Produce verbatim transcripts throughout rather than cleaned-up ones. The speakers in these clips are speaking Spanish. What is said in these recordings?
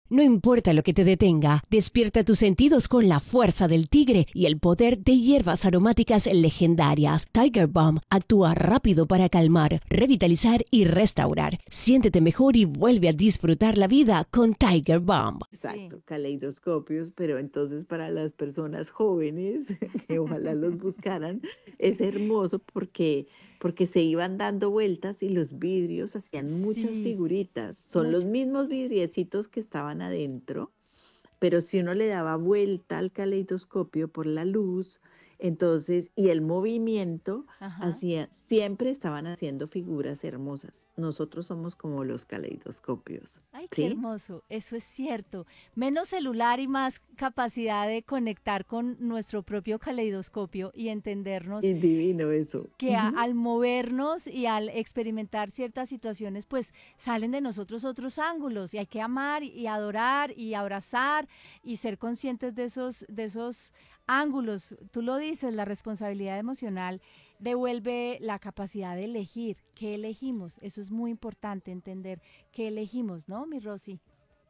No importa lo que te detenga, despierta tus sentidos con la fuerza del tigre y el poder de hierbas aromáticas legendarias. Tiger Balm actúa rápido para calmar, revitalizar y restaurar. Siéntete mejor y vuelve a disfrutar la vida con Tiger Balm. Exacto, sí. Caleidoscopios, pero entonces para las personas jóvenes, que ojalá los buscaran, es hermoso porque, porque se iban dando vueltas y los vidrios hacían muchas Sí, figuritas. Son mucho. los mismos vidriecitos que estaban adentro, pero si uno le daba vuelta al caleidoscopio por la luz, entonces, y el movimiento, Ajá. hacía, siempre estaban haciendo figuras hermosas. Nosotros somos como los caleidoscopios, Ay, qué ¿sí? hermoso, eso es cierto. Menos celular y más capacidad de conectar con nuestro propio caleidoscopio y entendernos Y divino eso. que a- Ujú. al movernos y al experimentar ciertas situaciones, pues salen de nosotros otros ángulos y hay que amar y adorar y abrazar y ser conscientes de esos, de esos ángulos. Tú lo dices, la responsabilidad emocional devuelve la capacidad de elegir. ¿Qué elegimos? Eso es muy importante, entender qué elegimos, ¿no, mi Rosy?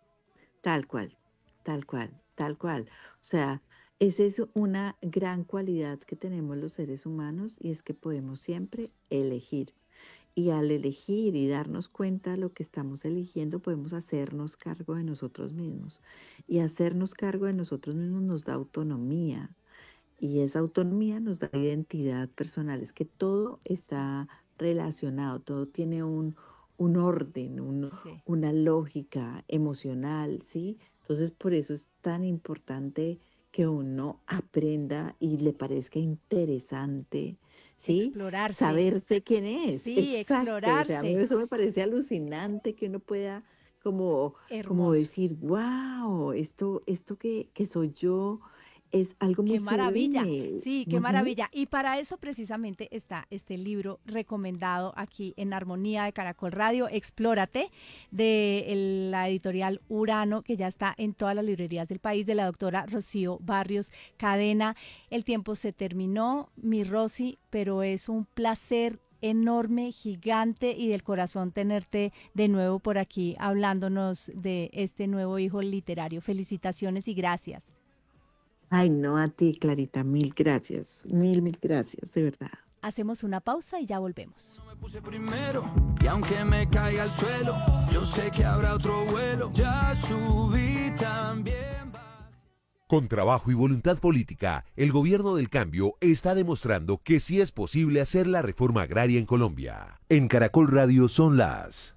Tal cual, tal cual, tal cual. O sea, esa es una gran cualidad que tenemos los seres humanos y es que podemos siempre elegir. Y al elegir y darnos cuenta de lo que estamos eligiendo, podemos hacernos cargo de nosotros mismos. Y hacernos cargo de nosotros mismos nos da autonomía. Y esa autonomía nos da identidad personal. Es que todo está relacionado, todo tiene un, un orden, un- Sí. una lógica emocional, ¿sí? Entonces, por eso es tan importante que uno aprenda y le parezca interesante, ¿sí? Explorarse. Saberse quién es. Sí, Exacto. O sea, a mí explorarse. eso me parece alucinante que uno pueda como, como Hermoso. decir, wow, esto, esto que, que soy yo es algo muy Qué maravilla, sublime. sí, qué Ujú. maravilla. Y para eso precisamente está este libro recomendado aquí en Armonía de Caracol Radio, Explórate, de el- la editorial Urano, que ya está en todas las librerías del país, de la doctora Rocío Barrios Cadena. El tiempo se terminó, mi Rosy, pero es un placer enorme, gigante y del corazón tenerte de nuevo por aquí hablándonos de este nuevo hijo literario. Felicitaciones y gracias. Ay, no, a ti, Clarita, mil gracias, mil, mil gracias, de verdad. Hacemos una pausa y ya volvemos. Me puse primero y aunque me caiga al suelo, yo sé que habrá otro vuelo. Ya subí también. Con trabajo y voluntad política, el gobierno del cambio está demostrando que sí es posible hacer la reforma agraria en Colombia. En Caracol Radio son las...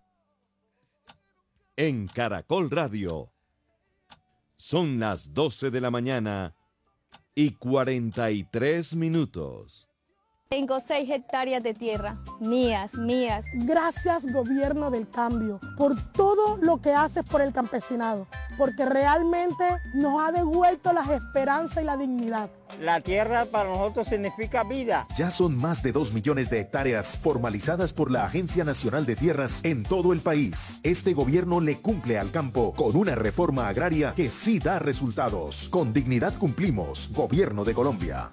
En Caracol Radio son las doce de la mañana y cuarenta y tres minutos. Tengo seis hectáreas de tierra, mías, mías. Gracias, gobierno del cambio, por todo lo que haces por el campesinado, porque realmente nos ha devuelto las esperanzas y la dignidad. La tierra para nosotros significa vida. Ya son más de dos millones de hectáreas formalizadas por la Agencia Nacional de Tierras en todo el país. Este gobierno le cumple al campo con una reforma agraria que sí da resultados. Con dignidad cumplimos, Gobierno de Colombia.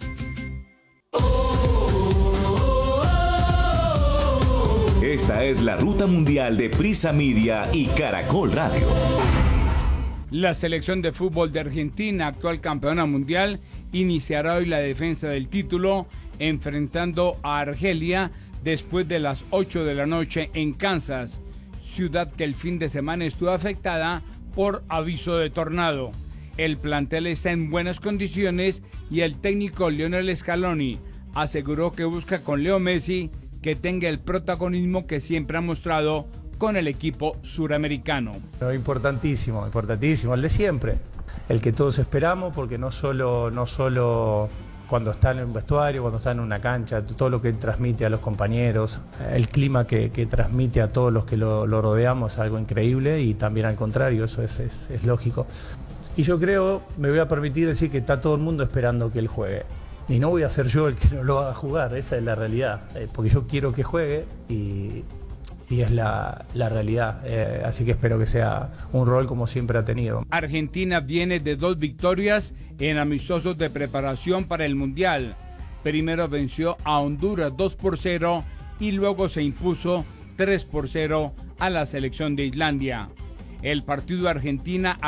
Esta es la ruta mundial de Prisa Media y Caracol Radio. La selección de fútbol de Argentina, actual campeona mundial, iniciará hoy la defensa del título enfrentando a Argelia después de las ocho de la noche en Kansas, ciudad que el fin de semana estuvo afectada por aviso de tornado. El plantel está en buenas condiciones y el técnico Lionel Scaloni aseguró que busca con Leo Messi que tenga el protagonismo que siempre ha mostrado con el equipo suramericano. No, importantísimo, importantísimo, el de siempre, el que todos esperamos, porque no solo, no solo cuando está en un vestuario, cuando está en una cancha, todo lo que transmite a los compañeros, el clima que, que transmite a todos los que lo, lo rodeamos es algo increíble, y también al contrario, eso es, es, es lógico. Y yo creo, me voy a permitir decir que está todo el mundo esperando que él juegue. Y no voy a ser yo el que no lo haga jugar, esa es la realidad, eh, porque yo quiero que juegue y, y es la, la realidad, eh, así que espero que sea un rol como siempre ha tenido. Argentina viene de dos victorias en amistosos de preparación para el Mundial. Primero venció a Honduras dos por cero y luego se impuso tres por cero a la selección de Islandia. El partido Argentina